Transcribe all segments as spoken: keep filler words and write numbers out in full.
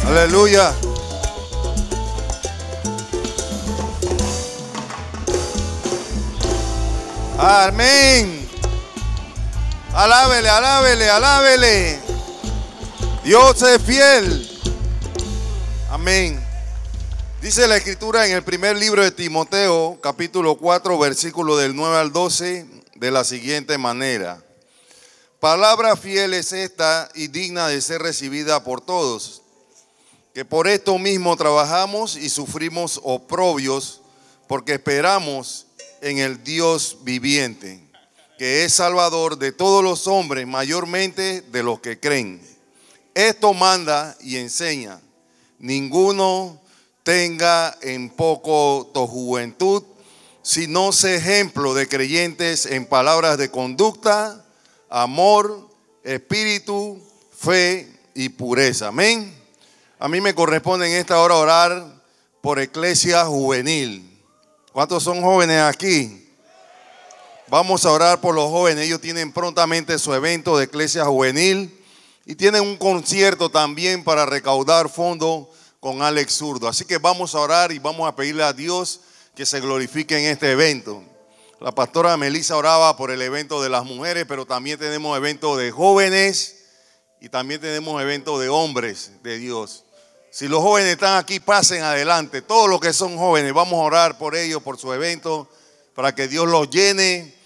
Aleluya. Amén. Alábele, alábele, alábele. Dios es fiel. Amén. Dice la Escritura en el primer libro de Timoteo, capítulo cuatro, versículo del nueve al doce, de la siguiente manera. Palabra fiel es esta y digna de ser recibida por todos, que por esto mismo trabajamos y sufrimos oprobios, porque esperamos en el Dios viviente, que es Salvador de todos los hombres, mayormente de los que creen. Esto manda y enseña: ninguno tenga en poco tu juventud, sino sé ejemplo de creyentes en palabras de conducta, amor, espíritu, fe y pureza. Amén. A mí me corresponde en esta hora orar por Iglesia Juvenil. ¿Cuántos son jóvenes aquí? Vamos a orar por los jóvenes. Ellos tienen prontamente su evento de Iglesia Juvenil y tienen un concierto también para recaudar fondos con Alex Zurdo. Así que vamos a orar y vamos a pedirle a Dios que se glorifique en este evento. La pastora Melissa oraba por el evento de las mujeres, pero también tenemos evento de jóvenes y también tenemos evento de hombres de Dios. Si los jóvenes están aquí, pasen adelante. Todos los que son jóvenes, vamos a orar por ellos, por su evento, para que Dios los llene.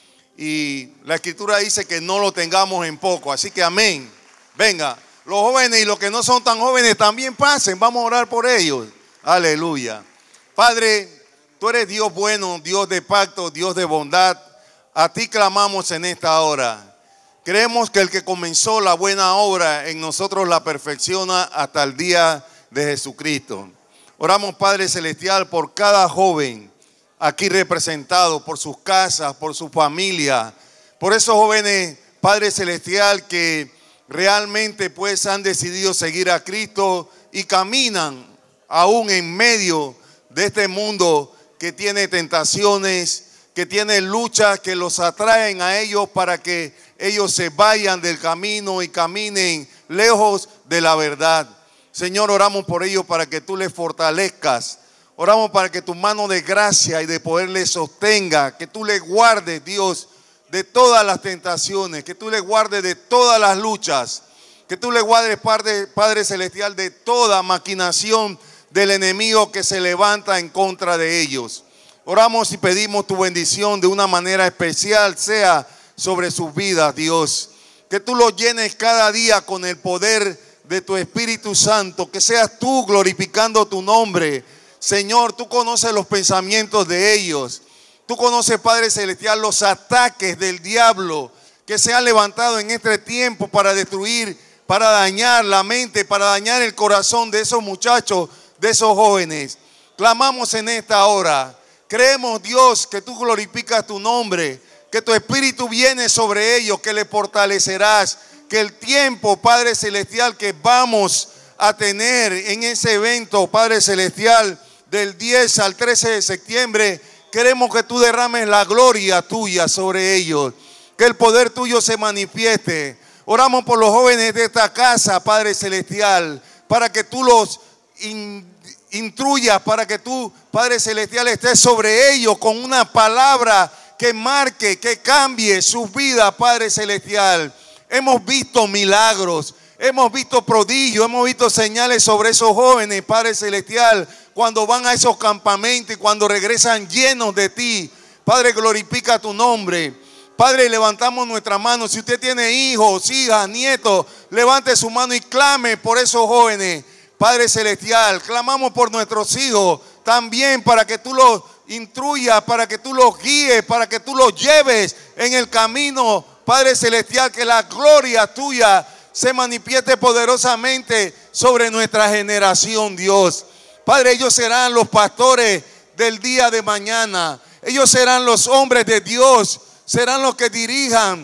Y la Escritura dice que no lo tengamos en poco. Así que amén. Venga, los jóvenes y los que no son tan jóvenes también pasen. Vamos a orar por ellos. Aleluya. Padre, tú eres Dios bueno, Dios de pacto, Dios de bondad. A ti clamamos en esta hora. Creemos que el que comenzó la buena obra en nosotros la perfecciona hasta el día de Jesucristo. Oramos, Padre Celestial, por cada joven aquí representado, por sus casas, por su familia, por esos jóvenes, Padre Celestial, que realmente pues han decidido seguir a Cristo y caminan aún en medio de este mundo que tiene tentaciones, que tiene luchas que los atraen a ellos para que ellos se vayan del camino y caminen lejos de la verdad. Señor, oramos por ellos para que tú les fortalezcas. Oramos para que tu mano de gracia y de poder les sostenga, que tú les guardes, Dios, de todas las tentaciones, que tú les guardes de todas las luchas, que tú les guardes, Padre, Padre Celestial, de toda maquinación del enemigo que se levanta en contra de ellos. Oramos y pedimos tu bendición de una manera especial, sea sobre sus vidas, Dios. Que tú los llenes cada día con el poder de tu Espíritu Santo, que seas tú glorificando tu nombre. Señor, tú conoces los pensamientos de ellos. Tú conoces, Padre Celestial, los ataques del diablo que se han levantado en este tiempo para destruir, para dañar la mente, para dañar el corazón de esos muchachos, de esos jóvenes. Clamamos en esta hora. Creemos, Dios, que tú glorificas tu nombre, que tu Espíritu viene sobre ellos, que le fortalecerás, que el tiempo, Padre Celestial, que vamos a tener en ese evento, Padre Celestial, del diez al trece de septiembre, queremos que tú derrames la gloria tuya sobre ellos, que el poder tuyo se manifieste. Oramos por los jóvenes de esta casa, Padre Celestial, para que tú los in, instruyas, para que tú, Padre Celestial, estés sobre ellos con una palabra que marque, que cambie sus vidas, Padre Celestial. Hemos visto milagros, hemos visto prodigios, hemos visto señales sobre esos jóvenes, Padre Celestial, cuando van a esos campamentos y cuando regresan llenos de ti. Padre, glorifica tu nombre. Padre, levantamos nuestra mano. Si usted tiene hijos, hijas, nietos, levante su mano y clame por esos jóvenes. Padre Celestial, clamamos por nuestros hijos también para que tú los instruyas, para que tú los guíes, para que tú los lleves en el camino, Padre Celestial, que la gloria tuya se manifieste poderosamente sobre nuestra generación, Dios. Padre, ellos serán los pastores del día de mañana. Ellos serán los hombres de Dios, serán los que dirijan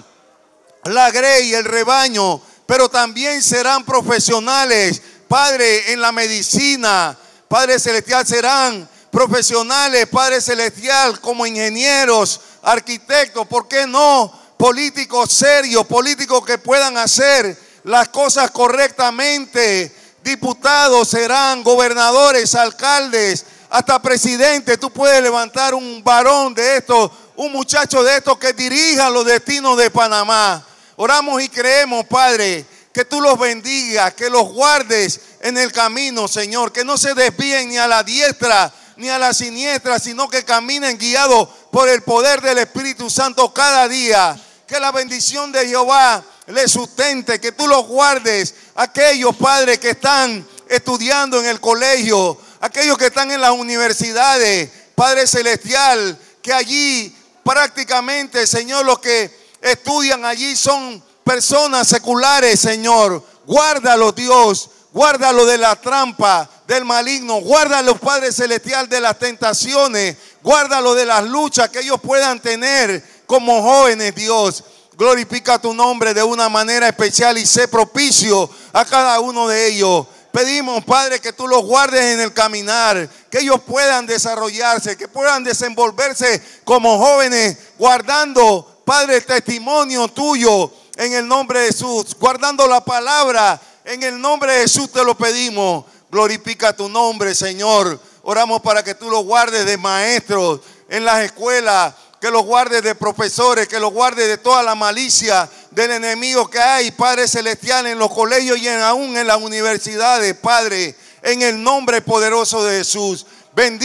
la grey y el rebaño, pero también serán profesionales, Padre, en la medicina. Padre Celestial, serán profesionales, Padre Celestial, como ingenieros, arquitectos, ¿por qué no? Políticos serios, políticos que puedan hacer las cosas correctamente diputados serán, gobernadores, alcaldes, hasta presidente. Tú puedes levantar un varón de estos, un muchacho de estos que dirija los destinos de Panamá. Oramos y creemos, Padre, que tú los bendigas, que los guardes en el camino, Señor, que no se desvíen ni a la diestra ni a la siniestra, sino que caminen guiados por el poder del Espíritu Santo cada día. Que la bendición de Jehová les sustente, que tú los guardes. Aquellos, Padre, que están estudiando en el colegio, aquellos que están en las universidades, Padre Celestial, que allí prácticamente, Señor, los que estudian allí son personas seculares, Señor. Guárdalo, Dios. Guárdalo de la trampa del maligno. Guárdalo, Padre Celestial, de las tentaciones. Guárdalo de las luchas que ellos puedan tener como jóvenes, Dios. Glorifica tu nombre de una manera especial y sé propicio a cada uno de ellos. Pedimos, Padre, que tú los guardes en el caminar, que ellos puedan desarrollarse, que puedan desenvolverse como jóvenes, guardando, Padre, el testimonio tuyo en el nombre de Jesús, guardando la palabra. En el nombre de Jesús te lo pedimos. Glorifica tu nombre, Señor. Oramos para que tú los guardes de maestros en las escuelas, que los guardes de profesores, que los guardes de toda la malicia del enemigo que hay, Padre Celestial, en los colegios y en, aún en las universidades, Padre, en el nombre poderoso de Jesús. Bendito